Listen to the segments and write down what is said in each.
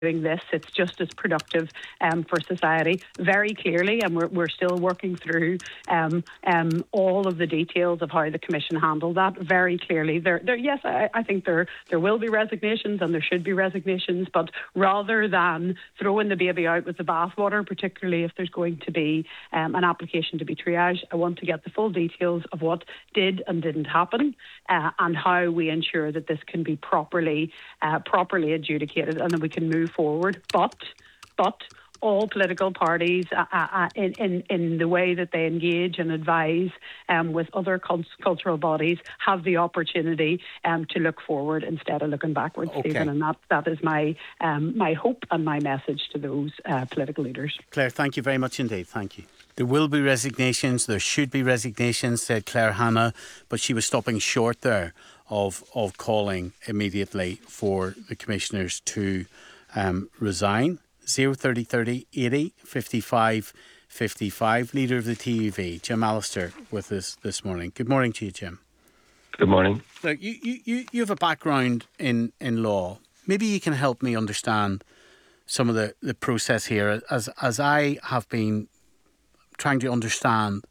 doing this, it's just as productive for society, very clearly, and we're still working through all of the details of how the Commission handled that very clearly. Yes, I think there will be resignations and there should be resignations, but rather than throwing the baby out with the bathwater, particularly if there's going to be an application to be triaged, I want to get the full details of what did and didn't happen and how we ensure that this can be properly adjudicated and that we can move forward, but all political parties in the way that they engage and advise with other cultural bodies have the opportunity to look forward instead of looking backwards, okay. Stephen, and that is my hope and my message to those political leaders. Claire, thank you very much indeed. Thank you. There will be resignations, there should be resignations, said Claire Hanna, but she was stopping short there of calling immediately for the commissioners to resign. 030 30 80 55 55. Leader of the TUV, Jim Allister, with us this morning. Good morning to you, Jim. Good morning. Look, you have a background in law. Maybe you can help me understand some of the process here as I have been trying to understand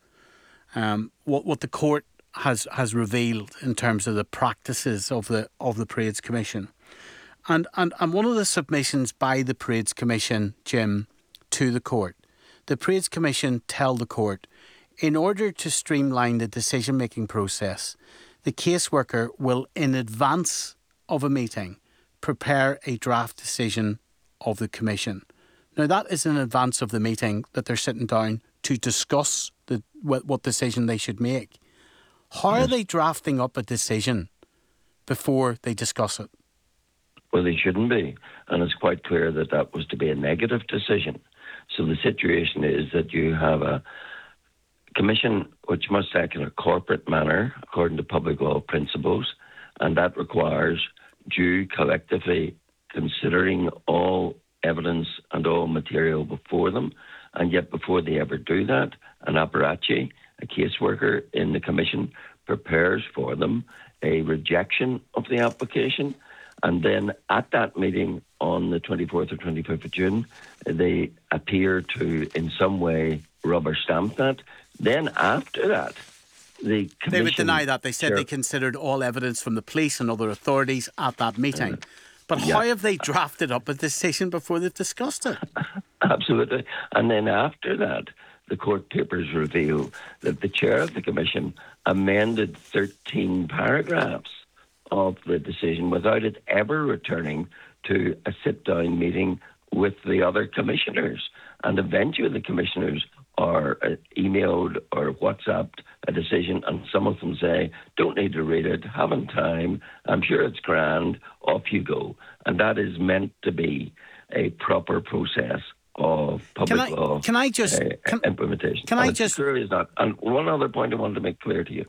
what the court has revealed in terms of the practices of the Parades Commission. And one of the submissions by the Parades Commission, Jim, to the court, the Parades Commission tell the court, in order to streamline the decision-making process, the caseworker will, in advance of a meeting, prepare a draft decision of the Commission. Now, that is in advance of the meeting that they're sitting down to discuss what decision they should make. How are they drafting up a decision before they discuss it? Well, they shouldn't be. And it's quite clear that was to be a negative decision. So the situation is that you have a commission which must act in a corporate manner according to public law principles, and that requires due collectively considering all evidence and all material before them. And yet before they ever do that, an apparatchik, a caseworker in the commission, prepares for them a rejection of the application. And then at that meeting on the 24th or 25th of June, they appear to in some way rubber stamp that. Then after that, the commission... They would deny that. They said they considered all evidence from the police and other authorities at that meeting. But how have they drafted up a decision before they've discussed it? Absolutely. And then after that, the court papers reveal that the chair of the commission amended 13 paragraphs of the decision without it ever returning to a sit-down meeting with the other commissioners. And eventually the commissioners are emailed or WhatsApped a decision, and some of them say, don't need to read it, haven't time, I'm sure it's grand, off you go. And that is meant to be a proper process of public law implementation. It clearly is not. And one other point I wanted to make clear to you.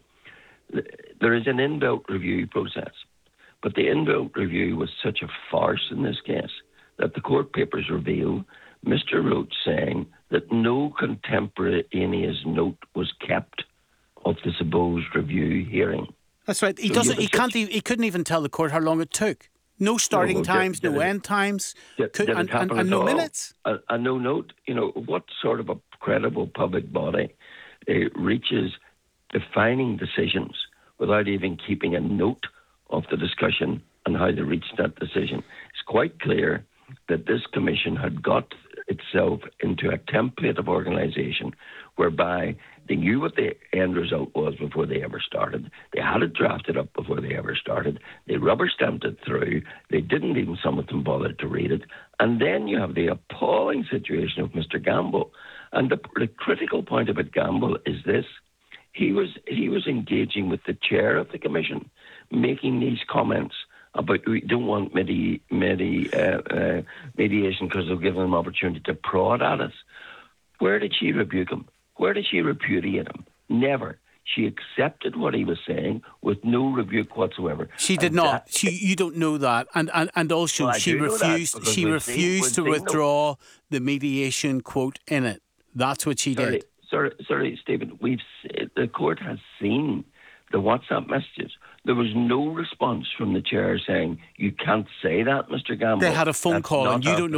There is an inbuilt review process, but the inbuilt review was such a farce in this case that the court papers reveal Mr. Roach saying that no contemporaneous note was kept of the supposed review hearing. That's right. He couldn't even tell the court how long it took. No starting times, no end times, and no minutes. And no note. You know, what sort of a credible public body reaches defining decisions without even keeping a note of the discussion and how they reached that decision? It's quite clear that this commission had got itself into a template of organisation whereby they knew what the end result was before they ever started. They had it drafted up before they ever started. They rubber-stamped it through. They didn't even, some of them, bother to read it. And then you have the appalling situation of Mr. Gamble. And the critical point about Gamble is this. He was engaging with the chair of the commission, making these comments about we don't want mediation because they'll give them an opportunity to prod at us. Where did she rebuke him? Where did she repudiate him? Never. She accepted what he was saying with no rebuke whatsoever. She did not. You don't know that, and also well, she refused. She refused to withdraw the mediation quote in it. That's what she did. Sorry, Stephen. The court has seen the WhatsApp messages. There was no response from the chair saying, you can't say that, Mr. Gamble. They had a phone call and you don't know